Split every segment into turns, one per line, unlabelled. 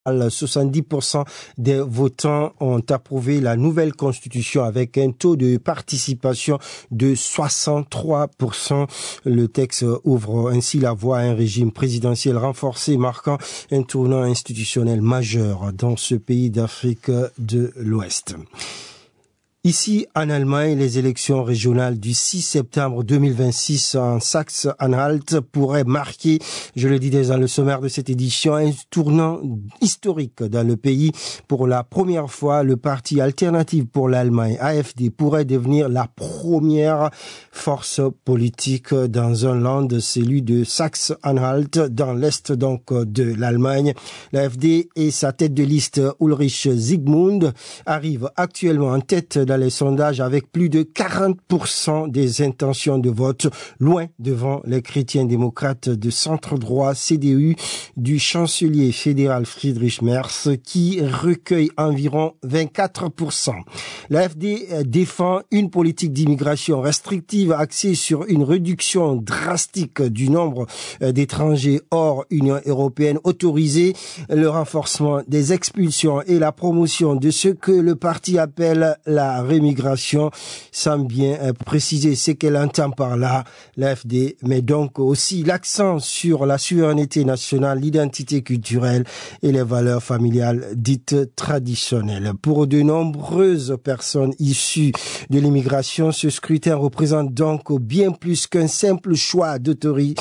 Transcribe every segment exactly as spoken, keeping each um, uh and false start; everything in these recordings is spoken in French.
soixante-dix pour cent des votants ont approuvé la nouvelle constitution avec un taux de participation de soixante-trois pour cent. Le texte ouvre ainsi la voie à un régime présidentiel renforcé, marquant un tournant institutionnel majeur dans ce pays d'Afrique de l'Ouest. Ici, en Allemagne, les élections régionales du six septembre deux mille vingt-six en Saxe-Anhalt pourraient marquer, je le dis dans le sommaire de cette édition, un tournant historique dans le pays. Pour la première fois, le parti Alternative pour l'Allemagne, A F D, pourrait devenir la première force politique dans un land, celui de Saxe-Anhalt, dans l'est donc de l'Allemagne. L'A F D et sa tête de liste Ulrich Zygmunt arrivent actuellement en tête dans les sondages avec plus de quarante pour cent des intentions de vote, loin devant les chrétiens démocrates de centre-droit C D U du chancelier fédéral Friedrich Merz qui recueille environ vingt-quatre pour cent. L'A F D défend une politique d'immigration restrictive axée sur une réduction drastique du nombre d'étrangers hors Union européenne autorisés, le renforcement des expulsions et la promotion de ce que le parti appelle la rémigration, sans bien préciser ce qu'elle entend par là. L'A F D met donc aussi l'accent sur la souveraineté nationale, l'identité culturelle et les valeurs familiales dites traditionnelles. Pour de nombreuses personnes issues de l'immigration, ce scrutin représente donc bien plus qu'un simple choix d'autori-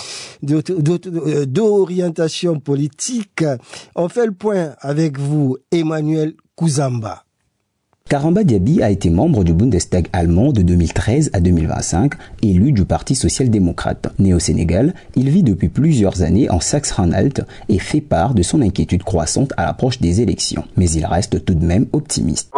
d'orientation politique. On fait le point avec vous, Emmanuel Kouzamba.
Karamba Diaby a été membre du Bundestag allemand de deux mille treize à deux mille vingt-cinq, élu du Parti social-démocrate. Né au Sénégal, il vit depuis plusieurs années en Saxe-Anhalt et fait part de son inquiétude croissante à l'approche des élections. Mais il reste tout de même optimiste.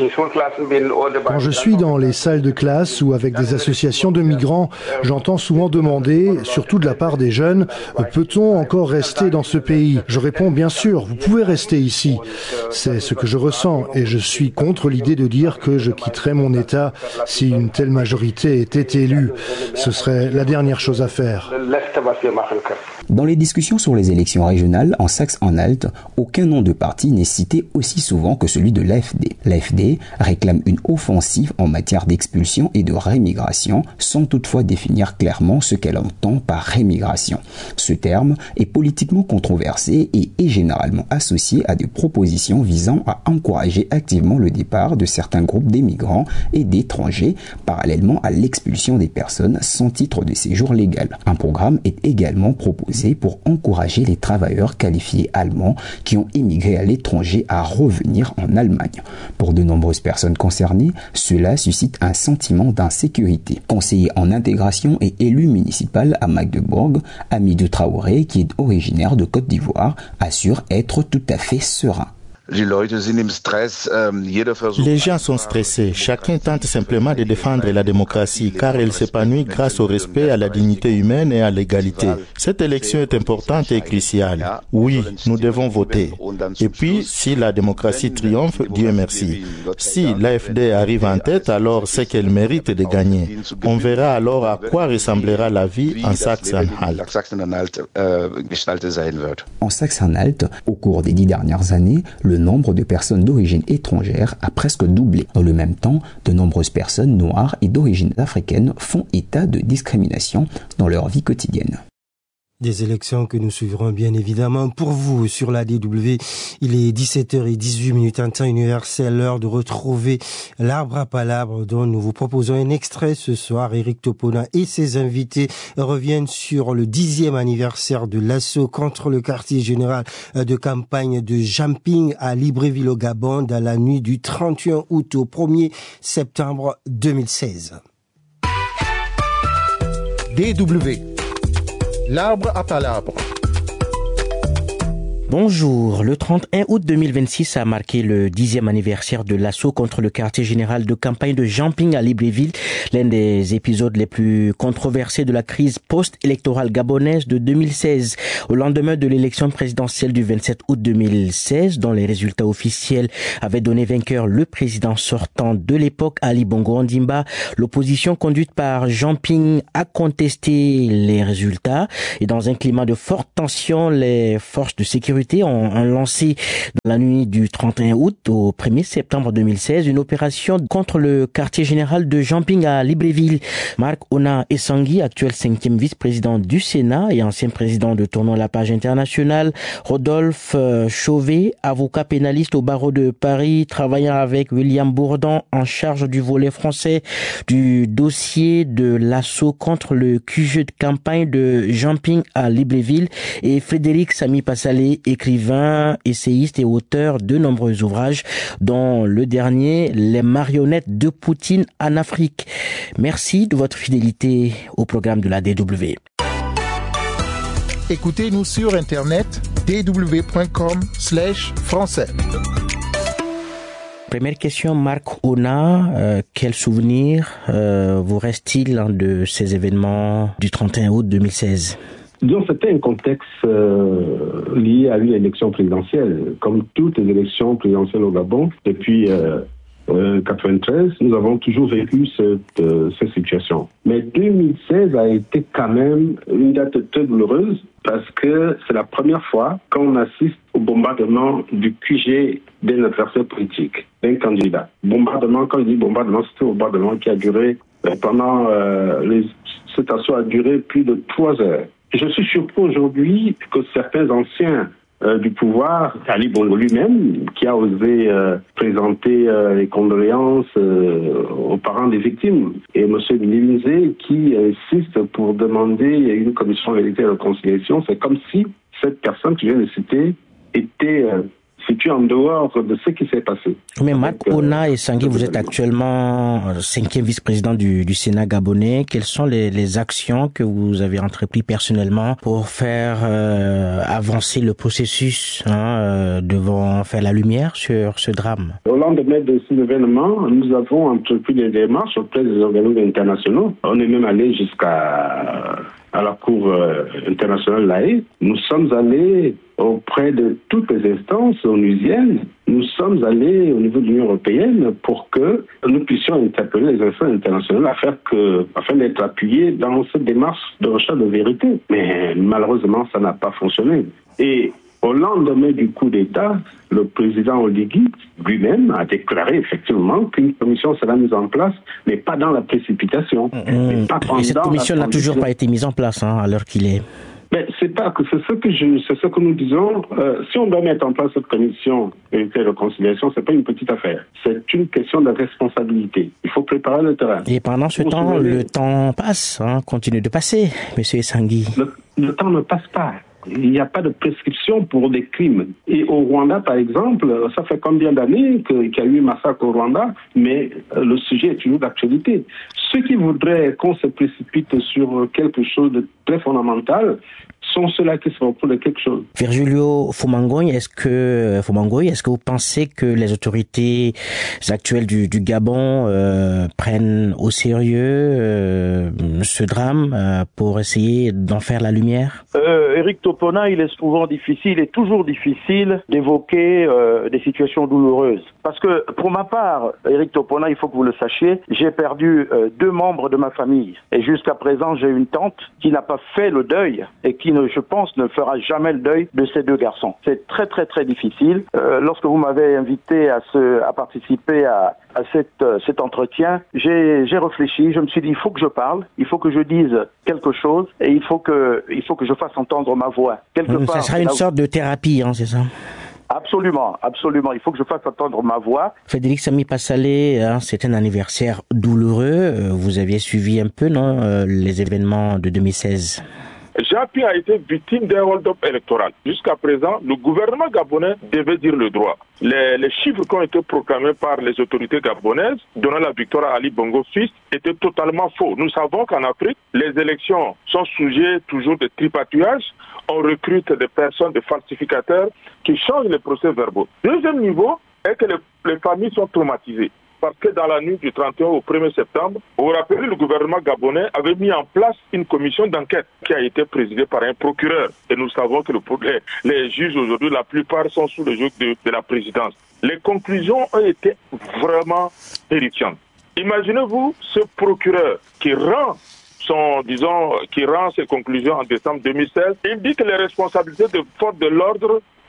Quand je suis dans les salles de classe ou avec des associations de migrants, j'entends souvent demander, surtout de la part des jeunes, peut-on encore rester dans ce pays ? Je réponds bien sûr, vous pouvez rester ici. C'est ce que je ressens et je suis contre l'idée de dire que je quitterais mon État si une telle majorité était élue. Ce serait la dernière chose à faire.
Dans les discussions sur les élections régionales en Saxe-Anhalt, aucun nom de parti n'est cité aussi souvent que celui de l'A F D. L'A F D réclame une offensive en matière d'expulsion et de rémigration, sans toutefois définir clairement ce qu'elle entend par rémigration. Ce terme est politiquement controversé et est généralement associé à des propositions visant à encourager activement le départ de certains groupes d'émigrants et d'étrangers, parallèlement à l'expulsion des personnes sans titre de séjour légal. Un programme est également proposé pour encourager les travailleurs qualifiés allemands qui ont émigré à l'étranger à revenir en Allemagne. Pour de nombreuses personnes concernées, cela suscite un sentiment d'insécurité. Conseiller en intégration et élu municipal à Magdebourg, Amidou Traoré, qui est originaire de Côte d'Ivoire, assure être tout à fait serein.
Les gens sont stressés. Chacun tente simplement de défendre la démocratie car elle s'épanouit grâce au respect à la dignité humaine et à l'égalité. Cette élection est importante et cruciale. Oui, nous devons voter. Et puis, si la démocratie triomphe, Dieu merci. Si l'A F D arrive en tête, alors c'est qu'elle mérite de gagner. On verra alors à quoi ressemblera la vie en Saxe-Anhalt.
En Saxe-Anhalt, au cours des dix dernières années, le nombre de personnes d'origine étrangère a presque doublé. Dans le même temps, de nombreuses personnes noires et d'origine africaine font état de discrimination dans leur vie quotidienne.
Des élections que nous suivrons bien évidemment pour vous sur la D W. Il est dix-sept heures dix-huit en temps universel, l'heure de retrouver l'arbre à palabres dont nous vous proposons un extrait ce soir. Éric Topona et ses invités reviennent sur le dixième anniversaire de l'assaut contre le quartier général de campagne de Jamping à Libreville au Gabon dans la nuit du trente et un août au premier septembre deux mille seize.
D W. L'arbre à palabres.
Bonjour, le trente et un août deux mille vingt-six a marqué le dixième anniversaire de l'assaut contre le quartier général de campagne de Jamping à Libreville, l'un des épisodes les plus controversés de la crise post-électorale gabonaise de deux mille seize. Au lendemain de l'élection présidentielle du vingt-sept août deux mille seize, dont les résultats officiels avaient donné vainqueur le président sortant de l'époque, Ali Bongo Ondimba, l'opposition conduite par Jamping a contesté les résultats et dans un climat de forte tension, les forces de sécurité autorités ont, ont lancé dans la nuit du trente et un août au premier septembre deux mille seize une opération contre le quartier général de Jamping à Libreville. Marc Ona Essangui, actuel cinquième vice-président du Sénat et ancien président de Tournons la page internationale, Rodolphe Chauvet, avocat pénaliste au barreau de Paris, travaillant avec William Bourdon en charge du volet français du dossier de l'assaut contre le Q G de campagne de Jamping à Libreville, et Frédéric Sami Passalé, écrivain, essayiste et auteur de nombreux ouvrages, dont le dernier, Les marionnettes de Poutine en Afrique. Merci de votre fidélité au programme de la D W.
Écoutez-nous sur Internet d w point com slash français.
Première question, Marc Ona, euh, quel souvenir euh, vous reste-t-il hein, de ces événements du trente et un août deux mille seize?
Donc, c'était un contexte euh, lié à une élection présidentielle. Comme toutes les élections présidentielles au Gabon, depuis euh, euh, quatre-vingt-treize, nous avons toujours vécu cette, euh, cette situation. Mais deux mille seize a été quand même une date très douloureuse parce que c'est la première fois qu'on assiste au bombardement du Q G d'un adversaire politique, d'un candidat. Bombardement, quand je dis bombardement, c'est un bombardement qui a duré euh, pendant... Euh, les, cet assaut a duré plus de trois heures. Je suis surpris aujourd'hui que certains anciens euh, du pouvoir, Ali Bongo lui-même, qui a osé euh, présenter euh, les condoléances euh, aux parents des victimes, et M. Nilimzé qui insiste pour demander une commission de vérité et de réconciliation, c'est comme si cette personne que je viens de citer était... Euh, situé en dehors de ce qui s'est passé.
Mais Marc Ona Essangui, vous êtes actuellement cinquième vice-président du, du Sénat gabonais. Quelles sont les, les actions que vous avez entreprises personnellement pour faire euh, avancer le processus, hein, euh, devant faire la lumière sur ce drame?
Au lendemain de ces événements, nous avons entrepris des démarches auprès des organismes internationaux. On est même allé jusqu'à à la Cour euh, internationale de l'A E. Nous sommes allés auprès de toutes les instances onusiennes. Nous sommes allés au niveau de l'Union européenne pour que nous puissions interpeller les instances internationales afin, que, afin d'être appuyés dans cette démarche de recherche de vérité. Mais malheureusement, ça n'a pas fonctionné. Et au lendemain du coup d'État, le président Oligui lui-même a déclaré effectivement qu'une commission sera mise en place, mais pas dans la précipitation.
Mmh. Pas Et cette commission n'a toujours pas été mise en place, hein, à l'heure qu'il est.
Mais c'est pas que c'est ce que je, c'est ce que nous disons. Euh, si on doit mettre en place cette commission de réconciliation, c'est pas une petite affaire. C'est une question de responsabilité. Il faut préparer le terrain.
Et pendant ce Vous temps, le temps passe, hein, continue de passer, Monsieur Essangui.
Le, le temps ne passe pas. Il n'y a pas de prescription pour des crimes. Et au Rwanda, par exemple, ça fait combien d'années qu'il y a eu un massacre au Rwanda, mais le sujet est toujours d'actualité. Ceux qui voudraient qu'on se précipite sur quelque chose de très fondamental sont ceux-là qui se reprouvent de quelque chose.
Virgilio Fumangoy, est-ce que Fumangoy, est-ce que vous pensez que les autorités actuelles du, du Gabon euh, prennent au sérieux euh, ce drame euh, pour essayer d'en faire la lumière?
euh, Éric Topona, il est souvent difficile et toujours difficile d'évoquer euh, des situations douloureuses. Parce que pour ma part, Éric Topona, il faut que vous le sachiez, j'ai perdu euh, deux membres de ma famille. Et jusqu'à présent, j'ai une tante qui n'a pas fait le deuil et qui ne je pense, ne fera jamais le deuil de ces deux garçons. C'est très, très, très difficile. Euh, lorsque vous m'avez invité à, ce, à participer à, à cette, euh, cet entretien, j'ai, j'ai réfléchi. Je me suis dit, il faut que je parle, il faut que je dise quelque chose et il faut que, il faut que je fasse entendre ma voix. Quelque
mmh,
part,
ça sera une sorte de thérapie, hein, c'est ça?
Absolument, absolument. Il faut que je fasse entendre ma voix.
Frédéric Sami Passalé, hein, c'est un anniversaire douloureux. Vous aviez suivi un peu, non, euh, les événements de deux mille seize?
Japi a été victime d'un hold-up électoral. Jusqu'à présent, le gouvernement gabonais devait dire le droit. Les, les chiffres qui ont été proclamés par les autorités gabonaises donnant la victoire à Ali Bongo fils étaient totalement faux. Nous savons qu'en Afrique, les élections sont sujettes toujours de tripatouillage. On recrute des personnes, des falsificateurs qui changent les procès-verbaux. Deuxième niveau est que les, les familles sont traumatisées. Parce que dans la nuit du trente et un au premier septembre, vous vous rappelez, le gouvernement gabonais avait mis en place une commission d'enquête qui a été présidée par un procureur. Et nous savons que le, les, les juges aujourd'hui, la plupart sont sous le joug de, de la présidence. Les conclusions ont été vraiment terrifiantes. Imaginez-vous ce procureur qui rend son, disons, qui rend ses conclusions en décembre deux mille seize. Il dit que les responsabilités de force de l'ordre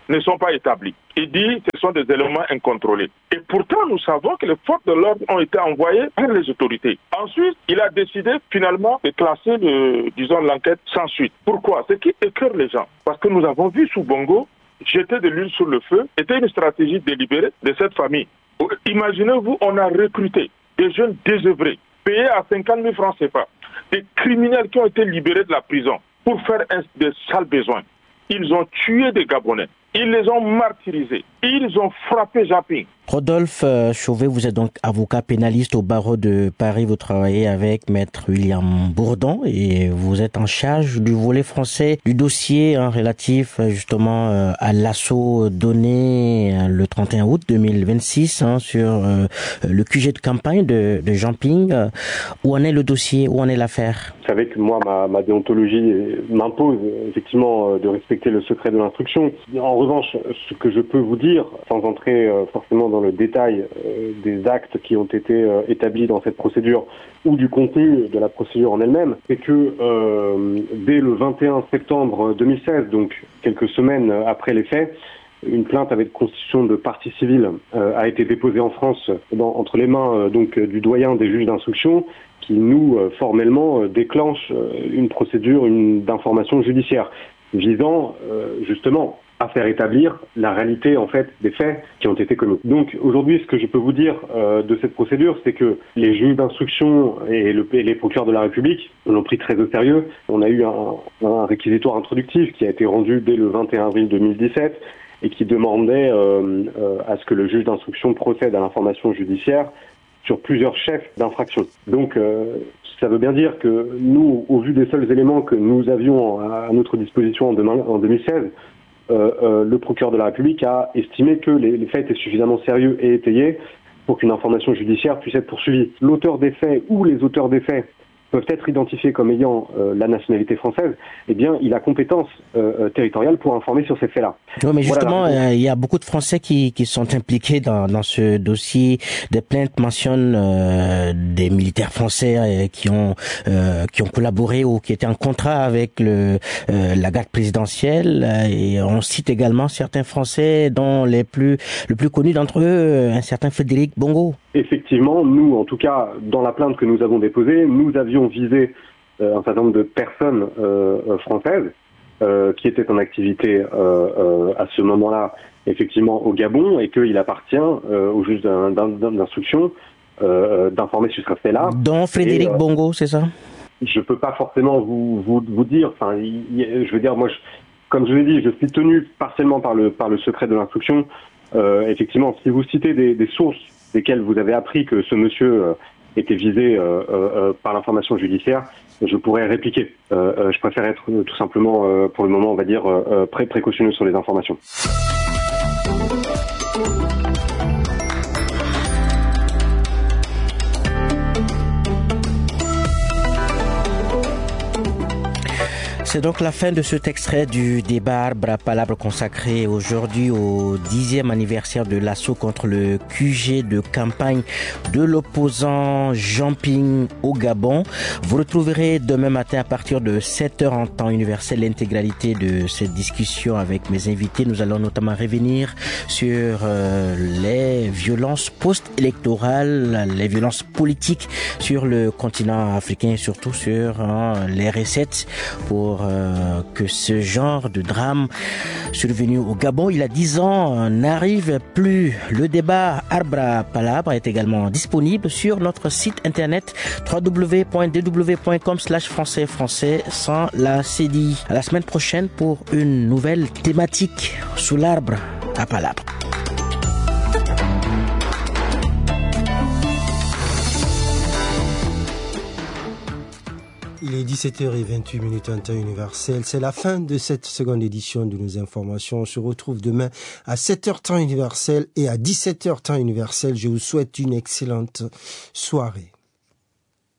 ne sont pas établis. Il dit que ce sont des éléments incontrôlés. Et pourtant, nous savons que les forces de l'ordre ont été envoyées par les autorités. Ensuite, il a décidé finalement de classer, le, disons, l'enquête sans suite. Pourquoi? C'est qui écœure les gens. Parce que nous avons vu sous Bongo, jeter de l'huile sur le feu, était une stratégie délibérée de cette famille. Imaginez-vous, on a recruté des jeunes désœuvrés, payés à cinquante mille francs C F A, des criminels qui ont été libérés de la prison pour faire un, des sales besoins. Ils ont tué des Gabonais. Ils les ont martyrisés. Ils ont frappé Japing.
Rodolphe Chauvet, vous êtes donc avocat pénaliste au barreau de Paris. Vous travaillez avec Maître William Bourdon et vous êtes en charge du volet français du dossier hein, relatif justement euh, à l'assaut donné euh, le trente et un août deux mille vingt-six hein, sur euh, le Q G de campagne de, de Jean-Ping. Euh, où en est le dossier? Où en est l'affaire?
Vous savez que moi, ma, ma déontologie m'impose effectivement de respecter le secret de l'instruction. En revanche, ce que je peux vous dire, sans entrer euh, forcément dans le détail euh, des actes qui ont été euh, établis dans cette procédure ou du contenu de la procédure en elle-même, c'est que euh, dès le vingt et un septembre deux mille seize, donc quelques semaines après les faits, une plainte avec constitution de partie civile euh, a été déposée en France dans, entre les mains euh, donc du doyen des juges d'instruction qui nous euh, formellement euh, déclenche euh, une procédure une, d'information judiciaire visant euh, justement à faire établir la réalité en fait des faits qui ont été commis. Donc aujourd'hui, ce que je peux vous dire euh, de cette procédure, c'est que les juges d'instruction et, le, et les procureurs de la République l'ont pris très au sérieux. On a eu un, un réquisitoire introductif qui a été rendu dès le vingt et un avril deux mille dix-sept et qui demandait euh, euh, à ce que le juge d'instruction procède à l'information judiciaire sur plusieurs chefs d'infraction. Donc euh, ça veut bien dire que nous, au vu des seuls éléments que nous avions à, à notre disposition en, demain, en deux mille seize, Euh, euh, le procureur de la République a estimé que les, les faits étaient suffisamment sérieux et étayés pour qu'une information judiciaire puisse être poursuivie. L'auteur des faits ou les auteurs des faits peuvent être identifiés comme ayant euh, la nationalité française, eh bien, il a compétence euh, territoriale pour informer sur ces faits-là.
Oui, mais justement,
voilà.
euh, il y a beaucoup de Français qui, qui sont impliqués dans, dans ce dossier. Des plaintes mentionnent euh, des militaires français euh, qui ont euh, qui ont collaboré ou qui étaient en contrat avec le euh, la garde présidentielle. Et on cite également certains Français, dont les plus le plus connu d'entre eux, un certain Frédéric Bongo.
Effectivement, nous, en tout cas, dans la plainte que nous avons déposée, nous avions visé euh, un certain nombre de personnes euh, françaises euh, qui étaient en activité euh, euh, à ce moment-là, effectivement, au Gabon, et qu'il appartient euh, au juge d'un, d'un, d'instruction euh, d'informer sur ce fait-là.
Dont Frédéric et, euh, Bongo, c'est ça?
Je peux pas forcément vous vous, vous dire. Enfin, je veux dire, moi, je, comme je l'ai dit, je suis tenu partiellement par le par le secret de l'instruction. Euh, effectivement, si vous citez des, des sources desquelles vous avez appris que ce monsieur euh, était visé euh, euh, par l'information judiciaire, je pourrais répliquer. Euh, euh, je préfère être euh, tout simplement, euh, pour le moment, on va dire, euh, très précautionneux sur les informations.
C'est donc la fin de cet extrait du débat Arbre à Palabre consacré aujourd'hui au dixième anniversaire de l'assaut contre le Q G de campagne de l'opposant Jean-Ping au Gabon. Vous retrouverez demain matin à partir de sept heures en temps universel l'intégralité de cette discussion avec mes invités. Nous allons notamment revenir sur euh, les violences post-électorales, les violences politiques sur le continent africain et surtout sur hein, les recettes pour Euh, que ce genre de drame survenu au Gabon il y a dix ans n'arrive plus. Le débat Arbre à Palabre est également disponible sur notre site internet w w w point d w point com slash français français sans la C D I. À la semaine prochaine pour une nouvelle thématique sous l'arbre à Palabre.
Il est dix-sept heures vingt-huit minutes en temps universel. C'est la fin de cette seconde édition de nos informations. On se retrouve demain à sept heures temps universel et à dix-sept heures temps universel. Je vous souhaite une excellente soirée.